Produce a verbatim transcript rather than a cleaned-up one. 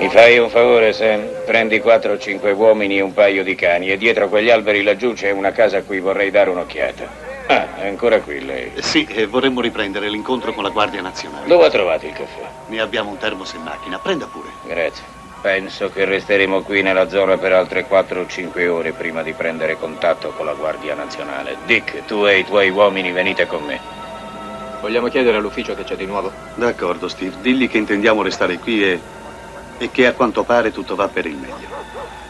Mi fai un favore, Sam? Prendi quattro o cinque uomini e un paio di cani e dietro quegli alberi laggiù c'è una casa a cui vorrei dare un'occhiata. Ah, è ancora qui lei? Sì, e vorremmo riprendere l'incontro con la Guardia Nazionale. Dove ha trovato il caffè? Ne abbiamo un termos in macchina, prenda pure. Grazie. Penso che resteremo qui nella zona per altre quattro o cinque ore prima di prendere contatto con la Guardia Nazionale. Dick, tu e i tuoi uomini venite con me. Vogliamo chiedere all'ufficio che c'è di nuovo? D'accordo, Steve. Digli che intendiamo restare qui e... e che a quanto pare tutto va per il meglio.